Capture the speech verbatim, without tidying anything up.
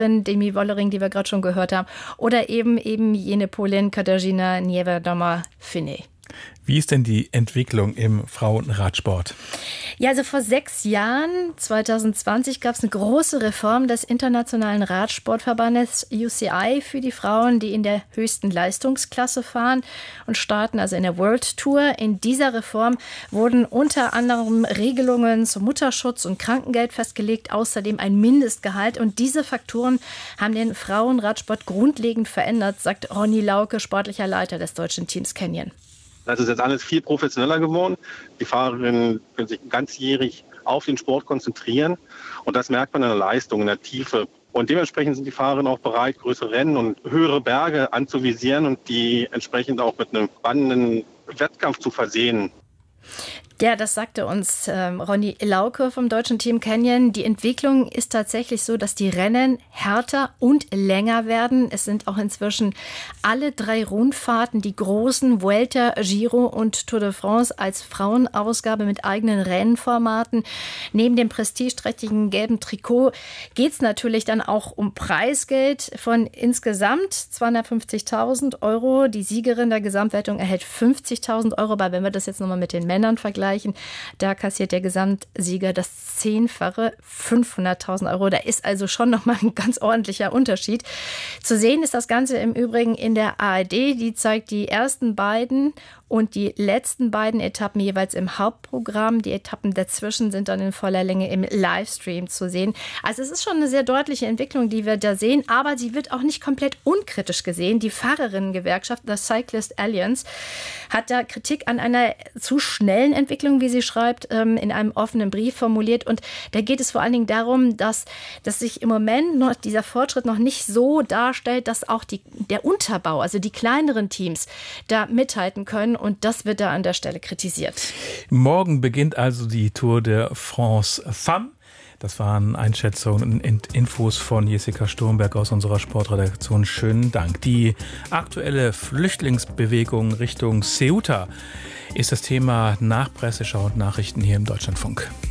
Demi Wollering, die wir gerade schon gehört haben, oder eben eben jene Polin Katarzyna Niewiadoma-Finney. Wie ist denn die Entwicklung im Frauenradsport? Ja, also vor sechs Jahren, zwanzig zwanzig, gab es eine große Reform des Internationalen Radsportverbandes U C I für die Frauen, die in der höchsten Leistungsklasse fahren und starten, also in der World Tour. In dieser Reform wurden unter anderem Regelungen zum Mutterschutz und Krankengeld festgelegt, außerdem ein Mindestgehalt. Und diese Faktoren haben den Frauenradsport grundlegend verändert, sagt Ronny Lauke, sportlicher Leiter des deutschen Teams Canyon. Das ist jetzt alles viel professioneller geworden. Die Fahrerinnen können sich ganzjährig auf den Sport konzentrieren. Und das merkt man in der Leistung, in der Tiefe. Und dementsprechend sind die Fahrerinnen auch bereit, größere Rennen und höhere Berge anzuvisieren und die entsprechend auch mit einem spannenden Wettkampf zu versehen. Ja, das sagte uns ähm, Ronny Lauke vom deutschen Team Canyon. Die Entwicklung ist tatsächlich so, dass die Rennen härter und länger werden. Es sind auch inzwischen alle drei Rundfahrten, die großen Vuelta, Giro und Tour de France als Frauenausgabe mit eigenen Rennformaten. Neben dem prestigeträchtigen gelben Trikot geht es natürlich dann auch um Preisgeld von insgesamt zweihundertfünfzigtausend Euro. Die Siegerin der Gesamtwertung erhält fünfzigtausend Euro. Aber wenn wir das jetzt nochmal mit den Männern vergleichen, da kassiert der Gesamtsieger das Zehnfache, fünfhunderttausend Euro. Da ist also schon nochmal ein ganz ordentlicher Unterschied. Zu sehen ist das Ganze im Übrigen in der A R D. Die zeigt die ersten beiden und die letzten beiden Etappen jeweils im Hauptprogramm. Die Etappen dazwischen sind dann in voller Länge im Livestream zu sehen. Also es ist schon eine sehr deutliche Entwicklung, die wir da sehen, aber sie wird auch nicht komplett unkritisch gesehen. Die Fahrerinnengewerkschaft, The Cyclist Alliance, hat da Kritik an einer zu schnellen Entwicklung, wie sie schreibt, in einem offenen Brief formuliert. Und da geht es vor allen Dingen darum, dass, dass sich im Moment noch dieser Fortschritt noch nicht so darstellt, dass auch die, der Unterbau, also die kleineren Teams, da mithalten können. Und das wird da an der Stelle kritisiert. Morgen beginnt also die Tour de France Femme. Das waren Einschätzungen und Infos von Jessica Sturmberg aus unserer Sportredaktion. Schönen Dank. Die aktuelle Flüchtlingsbewegung Richtung Ceuta ist das Thema nach Presseschau und Nachrichten hier im Deutschlandfunk.